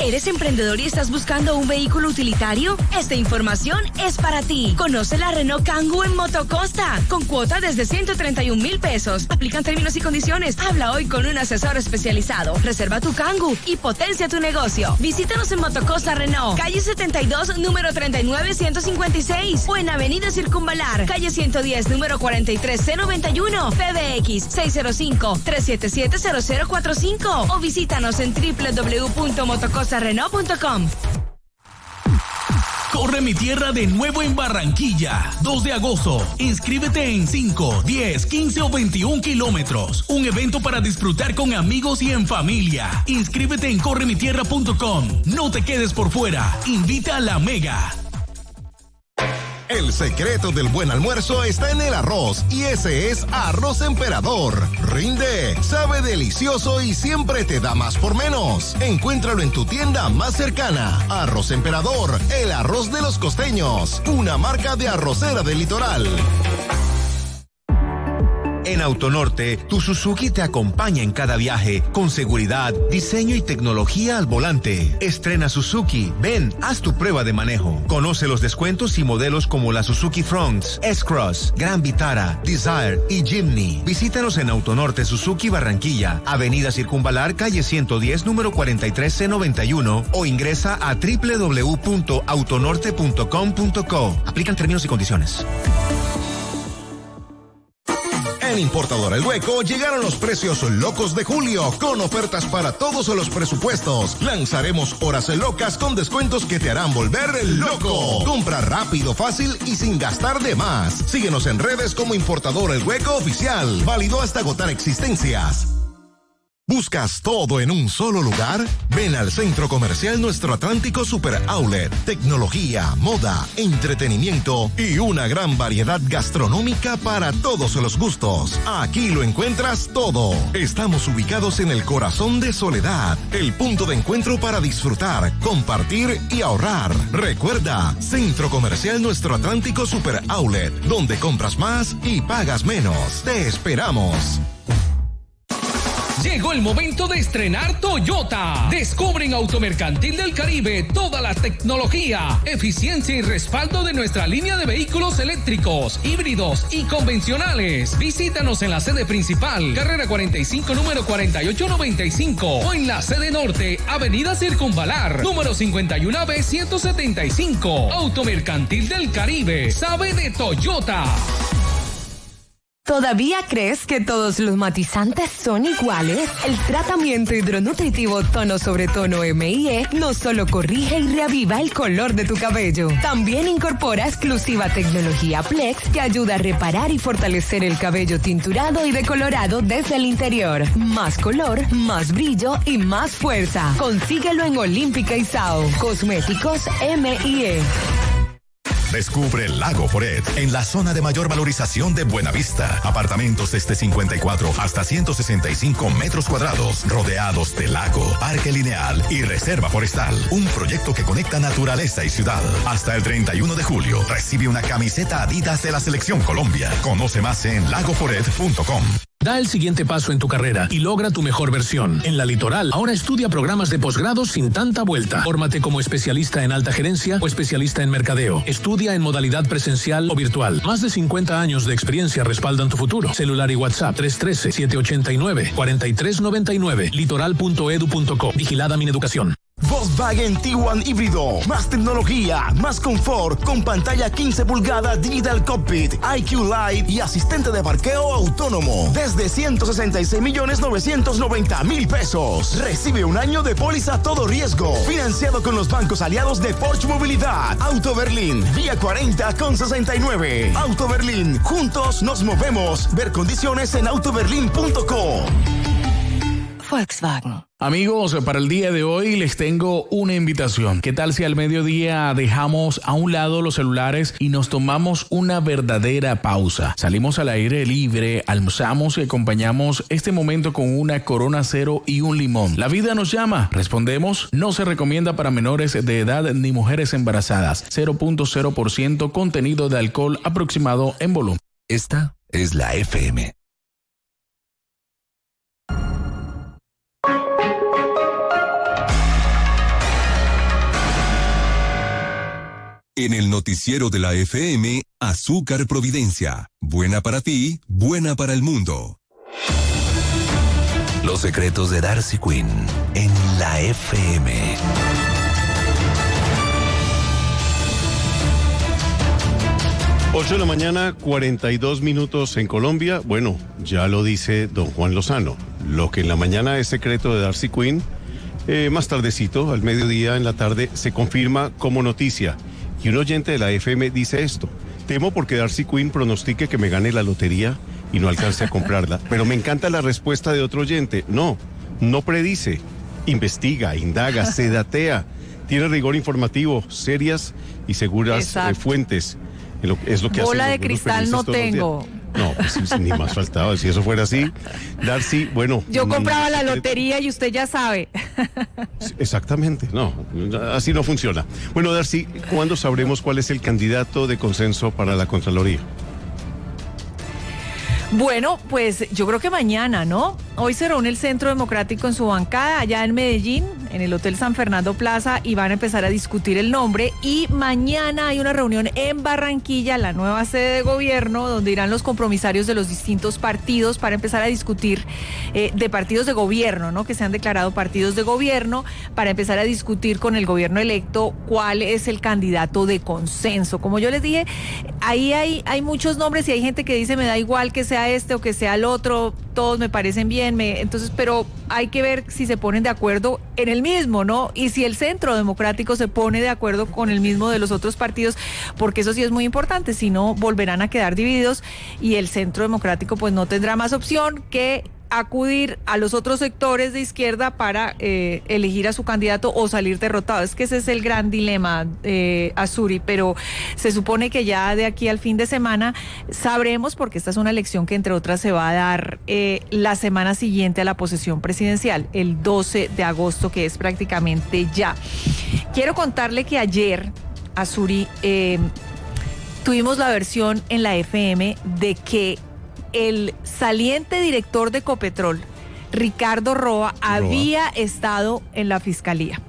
¿Eres emprendedor y estás buscando un vehículo utilitario? Esta información es para ti. Conoce la Renault Kangoo en Motocosta, con cuota desde 131,000 pesos. Aplican términos y condiciones. Habla hoy con un asesor especializado. Reserva tu Kangoo y potencia tu negocio. Visítanos en Motocosta Renault, calle 72, número 39-156, o en Avenida Circunvalar, calle 110, número 43C91, PBX 605-377-0045, o visítanos en www.motocostarrenault.com. Corre mi tierra de nuevo en Barranquilla, 2 de agosto. Inscríbete en 5, 10, 15 o 21 kilómetros. Un evento para disfrutar con amigos y en familia. Inscríbete en corremitierra.com. No te quedes por fuera. Invita a la Mega. El secreto del buen almuerzo está en el arroz, y ese es Arroz Emperador. Rinde, sabe delicioso y siempre te da más por menos. Encuéntralo en tu tienda más cercana. Arroz Emperador, el arroz de los costeños. Una marca de arrocera del litoral. En Autonorte, tu Suzuki te acompaña en cada viaje, con seguridad, diseño y tecnología al volante. Estrena Suzuki, ven, haz tu prueba de manejo. Conoce los descuentos y modelos como la Suzuki Fronts, S-Cross, Gran Vitara, Desire y Jimny. Visítanos en Autonorte Suzuki Barranquilla, Avenida Circunvalar, calle 110, número 43C91, o ingresa a www.autonorte.com.co. Aplican términos y condiciones. En Importadora El Hueco llegaron los precios locos de julio, con ofertas para todos los presupuestos. Lanzaremos horas locas con descuentos que te harán volver loco. Compra rápido, fácil y sin gastar de más. Síguenos en redes como Importadora El Hueco Oficial. Válido hasta agotar existencias. ¿Buscas todo en un solo lugar? Ven al Centro Comercial Nuestro Atlántico Super Outlet. Tecnología, moda, entretenimiento y una gran variedad gastronómica para todos los gustos. Aquí lo encuentras todo. Estamos ubicados en el corazón de Soledad, el punto de encuentro para disfrutar, compartir y ahorrar. Recuerda, Centro Comercial Nuestro Atlántico Super Outlet, donde compras más y pagas menos. Te esperamos. Llegó el momento de estrenar Toyota. Descubre en Automercantil del Caribe toda la tecnología, eficiencia y respaldo de nuestra línea de vehículos eléctricos, híbridos y convencionales. Visítanos en la sede principal, carrera 45, número 4895, o en la sede norte, avenida Circunvalar, número 51B175. Automercantil del Caribe, sabe de Toyota. ¿Todavía crees que todos los matizantes son iguales? El tratamiento hidronutritivo tono sobre tono M&E no solo corrige y reaviva el color de tu cabello, también incorpora exclusiva tecnología Plex que ayuda a reparar y fortalecer el cabello tinturado y decolorado desde el interior. Más color, más brillo y más fuerza. Consíguelo en Olímpica y Sao. Cosméticos M&E. Descubre Lago Foret en la zona de mayor valorización de Buenavista. Apartamentos desde 54 hasta 165 metros cuadrados, rodeados de lago, parque lineal y reserva forestal. Un proyecto que conecta naturaleza y ciudad. Hasta el 31 de julio recibe una camiseta Adidas de la Selección Colombia. Conoce más en lagoforet.com. Da el siguiente paso en tu carrera y logra tu mejor versión. En la Litoral, ahora estudia programas de posgrado sin tanta vuelta. Fórmate como especialista en alta gerencia o especialista en mercadeo. Estudia en modalidad presencial o virtual. Más de 50 años de experiencia respaldan tu futuro. Celular y WhatsApp 313-789-4399. Litoral.edu.co. Vigilada Mineducación. Volkswagen Tiguan híbrido, más tecnología, más confort, con pantalla 15 pulgadas, digital cockpit, IQ Live y asistente de parqueo autónomo, desde 166.990.000 pesos. Recibe un año de póliza todo riesgo, financiado con los bancos aliados de Porsche Movilidad. Auto Berlín, vía 40 con 69. Auto Berlín, juntos nos movemos. Ver condiciones en autoberlin.com. Volkswagen. Amigos, para el día de hoy les tengo una invitación. ¿Qué tal si al mediodía dejamos a un lado los celulares y nos tomamos una verdadera pausa? Salimos al aire libre, almorzamos y acompañamos este momento con una Corona Cero y un limón. ¿La vida nos llama? Respondemos, no se recomienda para menores de edad ni mujeres embarazadas. 0.0% contenido de alcohol aproximado en volumen. Esta es la FM. En el noticiero de la FM, Azúcar Providencia. Buena para ti, buena para el mundo. Los secretos de Darcy Quinn en la FM. Ocho de la mañana, 42 minutos en Colombia. Bueno, ya lo dice don Juan Lozano. Lo que en la mañana es secreto de Darcy Quinn, más tardecito, al mediodía, en la tarde, se confirma como noticia. Y un oyente de la FM dice esto: temo porque Darcy Quinn pronostique que me gane la lotería y no alcance a comprarla. Pero me encanta la respuesta de otro oyente. No predice, investiga, indaga, se datea, tiene rigor informativo, serias y seguras fuentes. Es lo que bola hacen de cristal no tengo. No, pues ni más faltaba. Si eso fuera así, Darcy, bueno. Yo compraba la lotería y usted ya sabe. Exactamente, no, así no funciona. Bueno, Darcy, ¿cuándo sabremos cuál es el candidato de consenso para la Contraloría? Bueno, pues yo creo que mañana, ¿no? Hoy se reúne el Centro Democrático en su bancada allá en Medellín, en el Hotel San Fernando Plaza, y van a empezar a discutir el nombre. Y mañana hay una reunión en Barranquilla, la nueva sede de gobierno, donde irán los compromisarios de los distintos partidos para empezar a discutir de partidos de gobierno, ¿no? Que se han declarado partidos de gobierno, para empezar a discutir con el gobierno electo cuál es el candidato de consenso. Como yo les dije, ahí hay muchos nombres y hay gente que dice me da igual que sea este o que sea el otro, todos me parecen bien, entonces, pero hay que ver si se ponen de acuerdo en el mismo, ¿no? Y si el Centro Democrático se pone de acuerdo con el mismo de los otros partidos, porque eso sí es muy importante, si no volverán a quedar divididos y el Centro Democrático pues no tendrá más opción que acudir a los otros sectores de izquierda para elegir a su candidato o salir derrotado. Es que ese es el gran dilema, Azuri, pero se supone que ya de aquí al fin de semana sabremos, porque esta es una elección que entre otras se va a dar la semana siguiente a la posesión presidencial, el 12 de agosto, que es prácticamente ya. Quiero contarle que ayer, Azuri, tuvimos la versión en la FM de que el saliente director de Ecopetrol, Ricardo Roa, había estado en la fiscalía.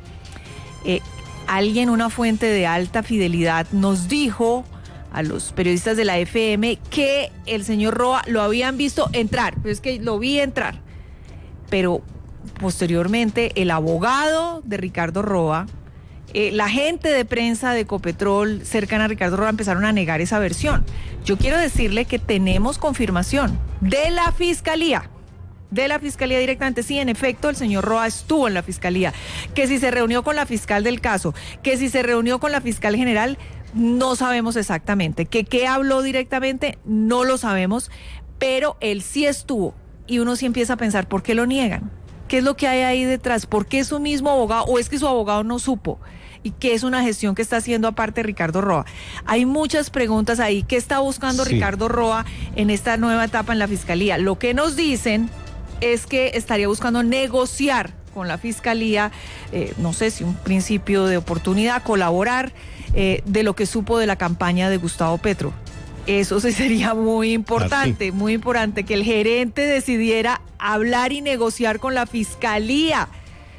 Una fuente de alta fidelidad, nos dijo a los periodistas de la FM que el señor Roa lo habían visto entrar, pero es que lo vi entrar. Pero posteriormente el abogado de Ricardo Roa, la gente de prensa de Ecopetrol cercana a Ricardo Roa empezaron a negar esa versión. Yo quiero decirle que tenemos confirmación de la fiscalía directamente. Sí, en efecto, el señor Roa estuvo en la fiscalía, que si se reunió con la fiscal del caso, que si se reunió con la fiscal general, no sabemos exactamente. ¿Qué habló directamente? No lo sabemos, pero él sí estuvo. Y uno sí empieza a pensar, ¿por qué lo niegan? ¿Qué es lo que hay ahí detrás? ¿Por qué su mismo abogado, o es que su abogado no supo? ¿Y qué es una gestión que está haciendo aparte Ricardo Roa? Hay muchas preguntas ahí. ¿Qué está buscando Ricardo Roa en esta nueva etapa en la fiscalía? Lo que nos dicen es que estaría buscando negociar con la fiscalía, no sé si un principio de oportunidad, colaborar de lo que supo de la campaña de Gustavo Petro. Eso sí sería muy importante, muy importante, que el gerente decidiera hablar y negociar con la fiscalía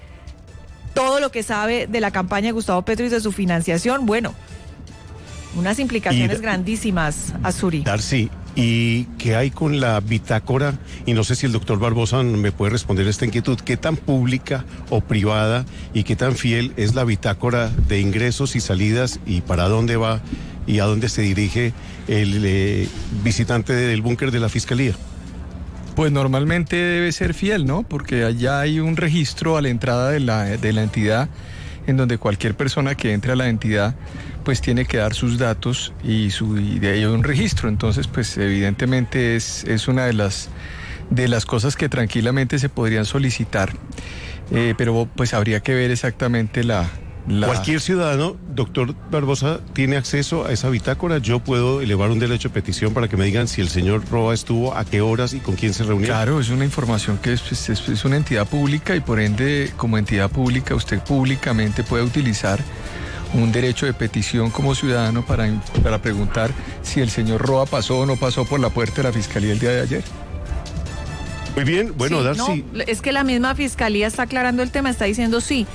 todo lo que sabe de la campaña de Gustavo Petro y de su financiación. Bueno, unas implicaciones grandísimas, Azuri. Darcy, ¿y qué hay con la bitácora? Y no sé si el doctor Barbosa me puede responder esta inquietud. ¿Qué tan pública o privada y qué tan fiel es la bitácora de ingresos y salidas, y para dónde va y a dónde se dirige el visitante del búnker de la Fiscalía? Pues normalmente debe ser fiel, ¿no? Porque allá hay un registro a la entrada de la entidad, en donde cualquier persona que entre a la entidad pues tiene que dar sus datos y de ahí hay un registro. Entonces pues evidentemente es una de las cosas que tranquilamente se podrían solicitar, pero pues habría que ver exactamente Cualquier ciudadano, doctor Barbosa, tiene acceso a esa bitácora. Yo puedo elevar un derecho de petición para que me digan si el señor Roa estuvo, a qué horas y con quién se reunió. Claro, es una información que es una entidad pública, y por ende, como entidad pública, usted públicamente puede utilizar un derecho de petición como ciudadano para preguntar si el señor Roa pasó o no pasó por la puerta de la Fiscalía el día de ayer. Muy bien, bueno, sí, Darcy. No, es que la misma Fiscalía está aclarando el tema, está diciendo sí.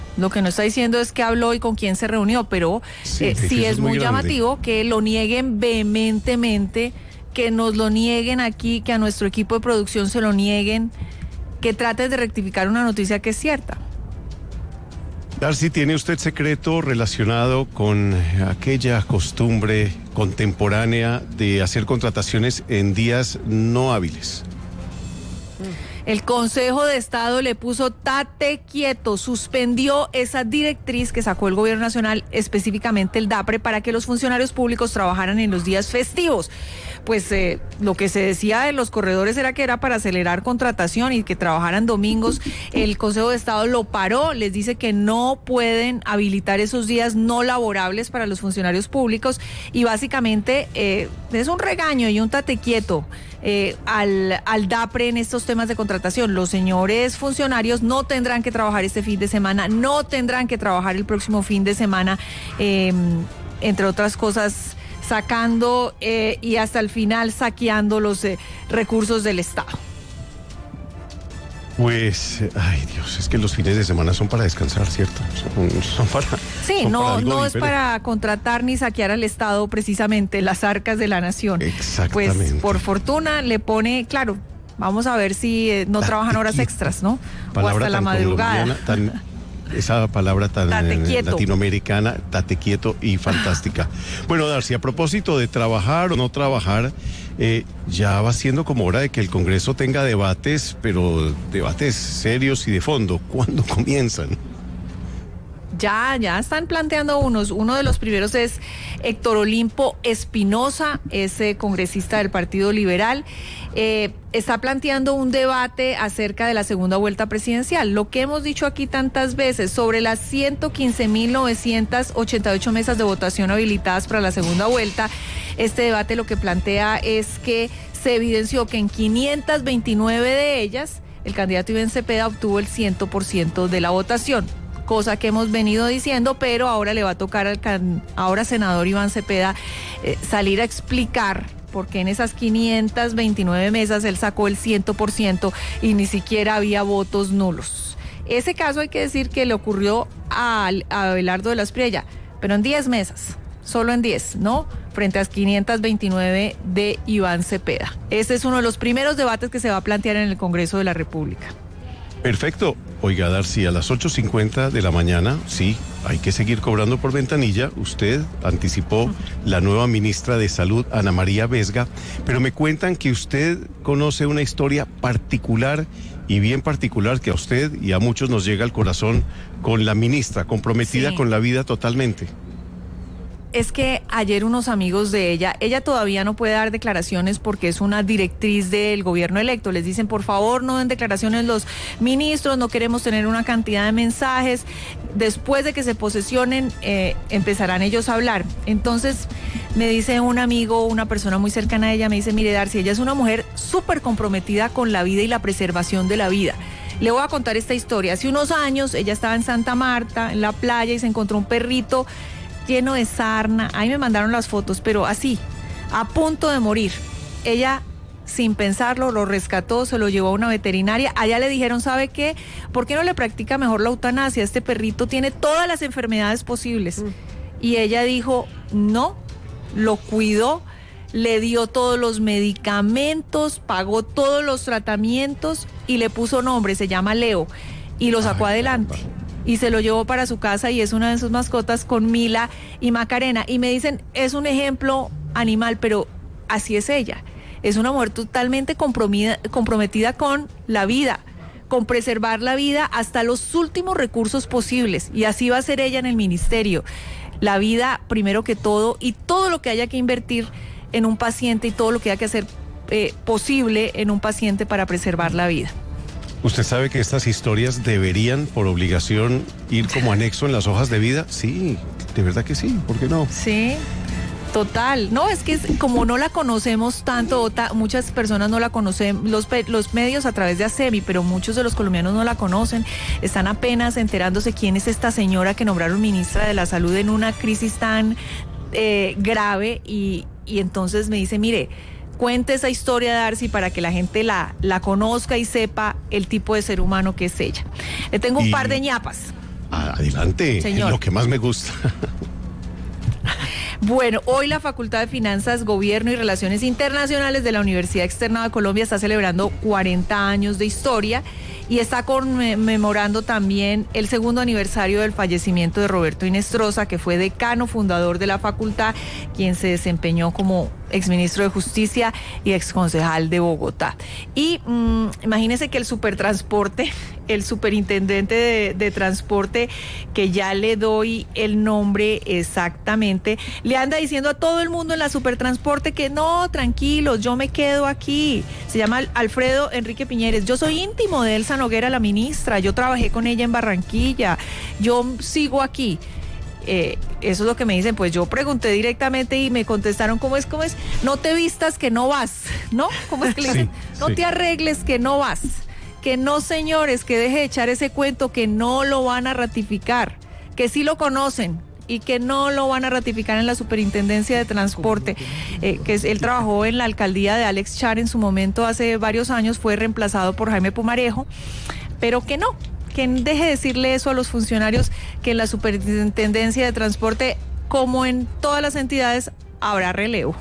Lo que no está diciendo es que habló y con quién se reunió, pero sí es muy llamativo que lo nieguen vehementemente, que nos lo nieguen aquí, que a nuestro equipo de producción se lo nieguen, que traten de rectificar una noticia que es cierta. Darcy, ¿tiene usted secreto relacionado con aquella costumbre contemporánea de hacer contrataciones en días no hábiles? El Consejo de Estado le puso tate quieto, suspendió esa directriz que sacó el Gobierno Nacional, específicamente el DAPRE, para que los funcionarios públicos trabajaran en los días festivos. Pues lo que se decía de los corredores era que era para acelerar contratación y que trabajaran domingos. El Consejo de Estado lo paró, les dice que no pueden habilitar esos días no laborables para los funcionarios públicos y básicamente es un regaño y un tate quieto al DAPRE en estos temas de contratación. Los señores funcionarios no tendrán que trabajar este fin de semana, no tendrán que trabajar el próximo fin de semana, entre otras cosas, sacando y hasta el final saqueando los recursos del Estado. Pues, ay Dios, es que los fines de semana son para descansar, ¿cierto? Son para... Sí, son no, para no es para contratar ni saquear al Estado precisamente, las arcas de la nación. Exactamente. Pues por fortuna le pone, claro, vamos a ver si no trabajan horas extras, ¿no? Palabra o hasta la madrugada. Esa palabra tan latinoamericana, tate quieto y fantástica. Bueno, Darcy, a propósito de trabajar o no trabajar, ya va siendo como hora de que el Congreso tenga debates, pero debates serios y de fondo. ¿Cuándo comienzan? Ya están planteando unos. Uno de los primeros es Héctor Olimpo Espinosa, ese congresista del Partido Liberal. Está planteando un debate acerca de la segunda vuelta presidencial. Lo que hemos dicho aquí tantas veces sobre las 115.988 mesas de votación habilitadas para la segunda vuelta, este debate lo que plantea es que se evidenció que en 529 de ellas el candidato Iván Cepeda obtuvo el 100% de la votación, cosa que hemos venido diciendo, pero ahora le va a tocar al ahora senador Iván Cepeda salir a explicar por qué en esas 529 mesas él sacó el 100% y ni siquiera había votos nulos. Ese caso hay que decir que le ocurrió a Abelardo de la Espriella, pero en 10 mesas, solo en 10, ¿no? Frente a las 529 de Iván Cepeda. Este es uno de los primeros debates que se va a plantear en el Congreso de la República. Perfecto. Oiga, Darcy, a las 8:50 de la mañana, sí, hay que seguir cobrando por ventanilla. Usted anticipó la nueva ministra de Salud, Ana María Vesga, pero me cuentan que usted conoce una historia particular y bien particular que a usted y a muchos nos llega al corazón con la ministra, comprometida con la vida totalmente. Es que ayer unos amigos de ella todavía no puede dar declaraciones porque es una directriz del gobierno electo. Les dicen, por favor, no den declaraciones los ministros, no queremos tener una cantidad de mensajes. Después de que se posesionen, empezarán ellos a hablar. Entonces, me dice un amigo, una persona muy cercana a ella, me dice, mire, Darcy, ella es una mujer súper comprometida con la vida y la preservación de la vida. Le voy a contar esta historia. Hace unos años, ella estaba en Santa Marta, en la playa, y se encontró un perrito lleno de sarna. Ahí me mandaron las fotos, pero así, a punto de morir. Ella, sin pensarlo, lo rescató, se lo llevó a una veterinaria. Allá le dijeron, ¿sabe qué? ¿Por qué no le practica mejor la eutanasia? Este perrito tiene todas las enfermedades posibles. Y ella dijo, no, lo cuidó, le dio todos los medicamentos, pagó todos los tratamientos y le puso nombre, se llama Leo, y lo sacó adelante. Y se lo llevó para su casa y es una de sus mascotas con Mila y Macarena. Y me dicen, es un ejemplo animal, pero así es ella. Es una mujer totalmente comprometida con la vida, con preservar la vida hasta los últimos recursos posibles. Y así va a ser ella en el ministerio. La vida primero que todo, y todo lo que haya que invertir en un paciente y todo lo que haya que hacer posible en un paciente para preservar la vida. ¿Usted sabe que estas historias deberían, por obligación, ir como anexo en las hojas de vida? Sí, de verdad que sí, ¿por qué no? Sí, total. No, es que como no la conocemos tanto, muchas personas no la conocen, los medios a través de ASEMI, pero muchos de los colombianos no la conocen, están apenas enterándose quién es esta señora que nombraron ministra de la Salud en una crisis tan grave y entonces me dice, mire, cuente esa historia, Darcy, para que la gente la conozca y sepa el tipo de ser humano que es ella. Le tengo un par de ñapas. Adelante, Señor. es lo que más me gusta. Bueno, hoy la Facultad de Finanzas, Gobierno y Relaciones Internacionales de la Universidad Externa de Colombia está celebrando 40 años de historia y está conmemorando también el segundo aniversario del fallecimiento de Roberto Inestrosa, que fue decano fundador de la facultad, quien se desempeñó como exministro de Justicia y exconcejal de Bogotá. Y imagínense que el supertransporte, el superintendente de transporte, que ya le doy el nombre exactamente, le anda diciendo a todo el mundo en la supertransporte que no, tranquilos, yo me quedo aquí. Se llama Alfredo Enrique Piñeres. Yo soy íntimo de Elsa Noguera, la ministra, yo trabajé con ella en Barranquilla, yo sigo aquí. Eso es lo que me dicen. Pues yo pregunté directamente y me contestaron, ¿cómo es? No te vistas que no vas, ¿no? ¿Cómo es que le dicen? Sí, no sí. te arregles que no vas. Que no, señores, que deje de echar ese cuento, que no lo van a ratificar, que sí lo conocen y que no lo van a ratificar en la Superintendencia de Transporte, él trabajó en la alcaldía de Alex Char en su momento hace varios años, fue reemplazado por Jaime Pumarejo, pero que no, que deje de decirle eso a los funcionarios, que en la Superintendencia de Transporte, como en todas las entidades, habrá relevo.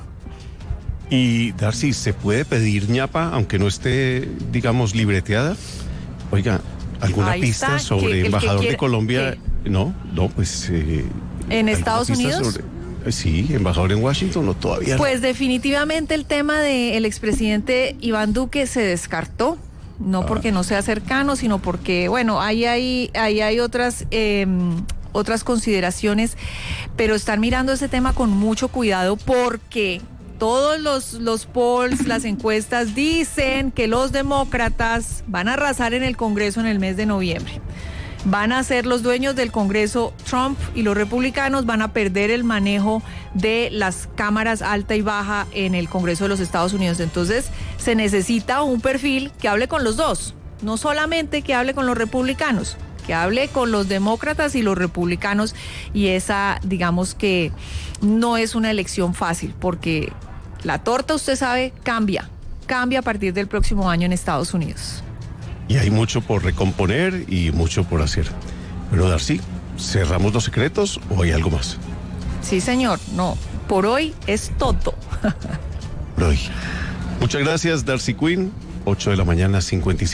Y Darcy, ¿se puede pedir ñapa aunque no esté, digamos, libreteada? Oiga, ¿alguna Ahí pista está, sobre que el que embajador quiera- de Colombia? ¿qué? No, pues... ¿En ¿alguna Estados pista Unidos? Sí, embajador en Washington, no, todavía no. Pues definitivamente el tema del expresidente Iván Duque se descartó, no porque no sea cercano, sino porque, bueno, ahí hay otras consideraciones, pero están mirando ese tema con mucho cuidado porque todos los polls, las encuestas dicen que los demócratas van a arrasar en el Congreso en el mes de noviembre. Van a ser los dueños del Congreso Trump y los republicanos van a perder el manejo de las cámaras alta y baja en el Congreso de los Estados Unidos. Entonces se necesita un perfil que hable con los dos, no solamente que hable con los republicanos, que hable con los demócratas y los republicanos, y esa, digamos que no es una elección fácil porque la torta, usted sabe, cambia a partir del próximo año en Estados Unidos. Y hay mucho por recomponer y mucho por hacer. Pero Darcy, ¿cerramos los secretos o hay algo más? Sí, señor. No, por hoy es todo. Por hoy. Muchas gracias, Darcy Quinn. 8 de la mañana, 55.